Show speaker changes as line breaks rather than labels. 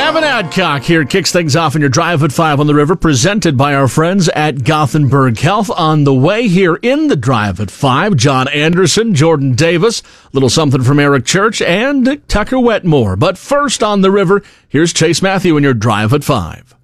Gavin Adcock here kicks things off in your Drive at 5 on the River, presented by our friends at Gothenburg Health. On the way here in the Drive at 5, John Anderson, Jordan Davis, a little something from Eric Church, and Tucker Wetmore. But first on the River, here's Chase Matthew in your Drive at 5.